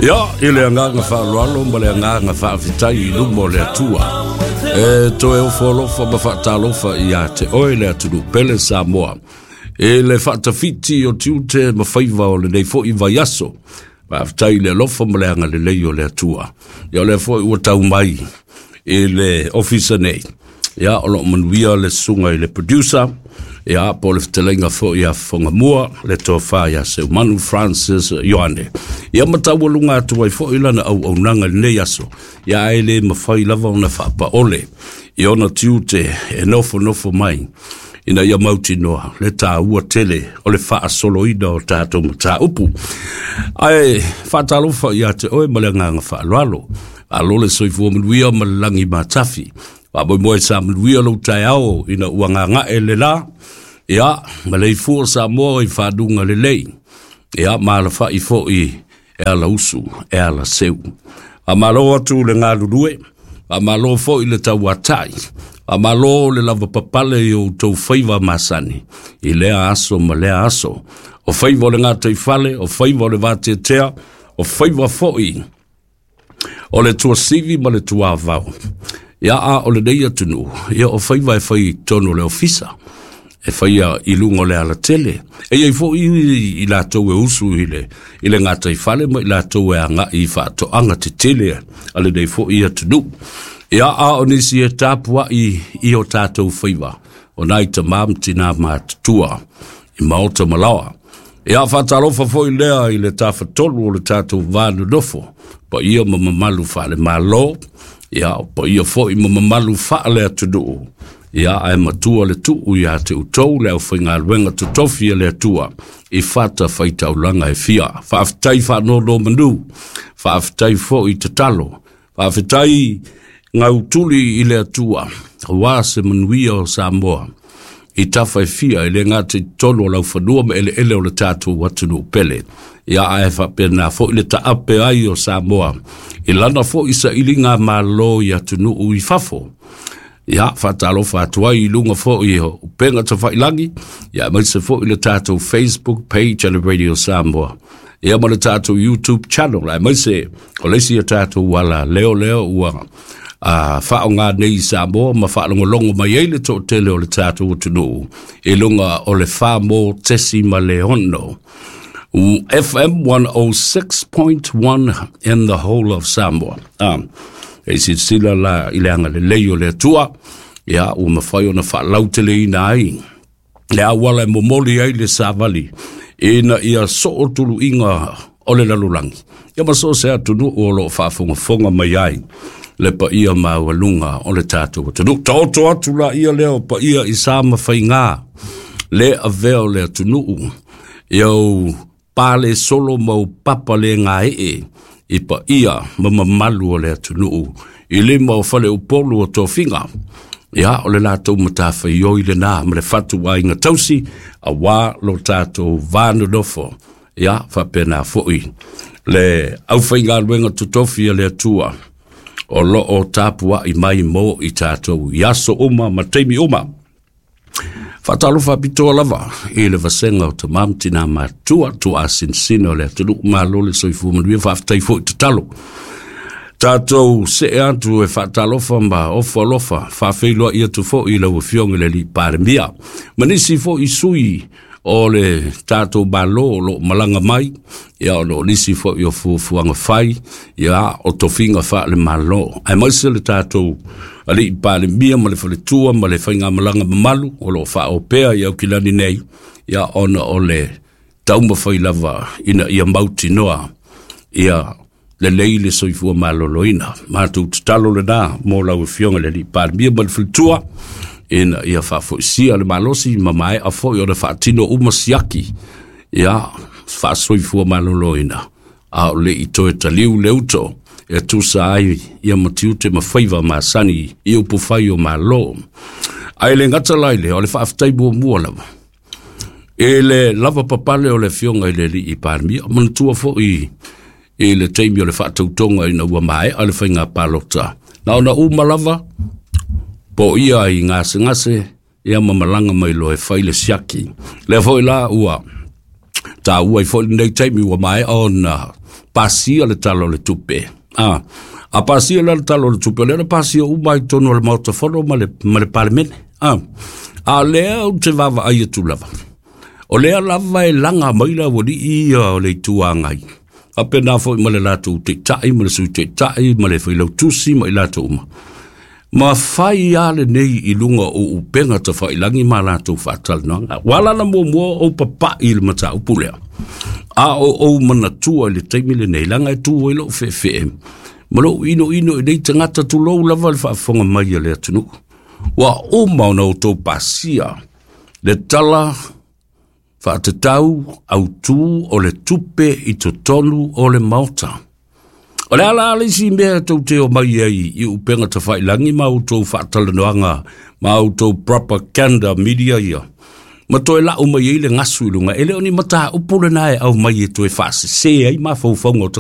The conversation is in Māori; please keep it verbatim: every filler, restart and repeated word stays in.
Ya, ile nganga fa lwalo mbale nganga fa fitai lumo le tua. E to e ofolo fa ba fa talo fa ia te oile atu pele Samoa. E le fa tafiti o tiute ma faiva o le nei fo i vaiaso. Ba fitai le lofa mbale anga le leio le atua. Ya le fo i watau mai. E le officer nei. Ya, o lo manuia le sunga i le producer. Ya, po le fitelenga fo ia fonga mua, le tofa ia se Manu Francis Ioane. Ia matawa lunga atu ai fo ilana au au nanga le yaso. Ia ele mawhai lava ona whaapa ole. Ia ona tiute e nofo nofo mai. Ina ia mauti noa, le tā ua tele, o le wha solo ida o tātou ma tā upu. Ai, whatalofa ia te oe malanganga wha alwalo. Alole soifua manuia malangi matafi. Waboi moe sa manuia lo tai ao, ina uanganga e le la. Ia, malei fua sa moa i whadunga le lei. Ia, maala wha i fo i e ala usu, e ala seu. A malo atu le ngā lurue, a malo fo i le tau atai, a malo le lava papale i o tau whaiva masani, i lea aso ma lea aso, o whaiva le ngā teifale, o whaiva le vātea tea, o whaiva fo i, o le tua sivi ma le tua avau. Ia a o le neia tunu, ia o whaiva e whai tono le ofisa, e whaia i lungo le ala tele. E iei fo i, i la tau e usu i le, i le ngātai whale, ma i la tau e anga i whaato anga te tele, ale nei fo i atunu. Ia a o nisi e tāpua i, i o tātou whaiva, o nai ta mamti nā mātua, i maota malawa. Ia whatalofa fo i lea i le tāwhatolu o le tātou vānu nofo, pa ia mamamalu whale malo, ia pa ia fo i mamamalu whale atunu. Ia ai matua le tuu ia te utou le au whainga luenga tutofia le atua i whata whaitau langa e fia. Whaafitai whanoro manu, whaafitai fo i te talo, whaafitai ngau tuli i le atua, wā se manuia o Samoa, i tawhai fia i le ngāti tolo lau whanua me ele ele o le tātou watunu pele. Ia ai whapena fo i le taape ai o Samoa, i lana fo i sa ilinga malo i atunu i fafo. Ia, whatalo whatua i lunga fo i ho penga ta whailangi. Ia, mai se fo i le tātou Facebook page ale Radio Samoa. Ia, ma le tātou YouTube channel. Ia, mai se, o leisi a tātou wala leo leo ua uh, whao ngā nei Samoa, ma whaalongo longo mai eile tō tele o le tātou utunu. E lunga o le whamo tesi ma le hono. F M one oh six point one in the whole of Samoa. Um, e si sila la ileanga le leio le atua, ia o mawhai o na whaalautele i na ai. Le awala e momoli ai le savali, e na ia so o tulu inga o le lalulangi. Ia maso se atunu o lo whaafunga fonga mai ai, le pa ia mawalunga o le tātou atunu. Taoto atu la ia leo pa ia i sa mawhai ngā, le aveo le atunu, iau pale solo mau papa le ngā e e, i pa ia mamamalu o le atunuu, i le mau whale upolu o tō whinga. Ia, o le lātou matawha i oi le nā, ma le whatu wa inga tausi, a wā lo tātou vānu nofo. Ia, whapena fōi. Le au whainga luenga tutofia le atua, o lo o tāpua i mai mo i tātou, i aso uma, ma teimi uma. Whatalo whapitoa lava, i le vasenga o te mamti nā mātua, tu asin sino le atunu, mā lole soifu manuia whaafitai fo i te talo. Tātou se e antu e whaatalofa mba ofa lofa, whaafeiloa ia tu fo i lau fionga le li pāremia. Manisi fo i sui o le tātou balo o lo malanga mai, ia o lo nisi fo i o fuafuanga whai, ia o tofinga wha le malo. Ai maise le tātou ali pale mia ma le fale tua ma le whainga malanga mamalu o lo wha o pea i au kilani nei ia ona o le tauma whai lava ina ia mauti noa ia le leile soifua maloloina mātou tutalo le nā mō lau e fionga le li pale mia ma le fale tua ina ia wha foisia le malosi ma mai a fo i o le wha tino umasiaki ia wha soifua maloloina a o le ito e taliu le uto e tu sa ai ia matiute ma whaiva ma sani i upu whai o ma lo. Ai le ngata laile o le whaaftai bua mua lava. E le lava papale o le fionga i le li i pārmi, a mana tua fo i e le teimi o le whaatautonga i na ua mai, a le whainga pālota. Na ona uma lava, po ia i ngase ngase, ia mamalanga mai lo e whai le siaki. Le fo i la ua, ta ua i fo i nei teimi ua mai o na pasia le talo le tupe. Ah, a pasia le talo le tupe, le pasia umai tono le mautafono ma le, ma le palemene. Ah, a lea u te vava aia tu lava. O lea lava e langa maila wadi ia o le tuangai. A pena fo i ma le lato te tai, ma le sui te tai, ma le whailau tusi, ma i lato uma. Ma fai ale nei i lunga o upenga ta fai langi ma lato whatal nanga. Wala na mua mua o papa i le mata upulea. A o o mana tua le taimile nei langa e tua ilo fe fe. Ma lo ino ino i nei tangata tu lo lava le whaafonga mai le atunu. Wa o mauna o tō pasia le tala whaatatau au tū o le tupe i to tonu o le mauta. O le ala ale si mea tau te o mai ai i upenga ta whailangi ma o tō whaatalanoanga ma o tō propaganda media ia. Ma toi la o mai i le ngasu ilunga ele o ni mata upule nae au mai e toi whaase se ai ma fau whaunga o